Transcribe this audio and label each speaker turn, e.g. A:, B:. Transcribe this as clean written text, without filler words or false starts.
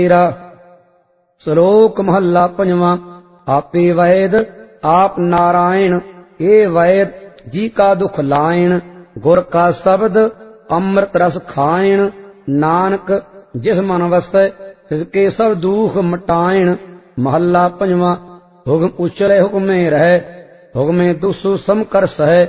A: तेरा। श्लोक महला पंजवां। आपे वैद आप नारायण, ए वैद जी का दुख लायण। गुर का शब्द अमृत रस खायण। नानक जिस मन वसै तिसके सब दुख मटायण। महला पंजवां। हुक्म उचले हुक्मे रहे, हुक्मे दुसु सम कर सहे।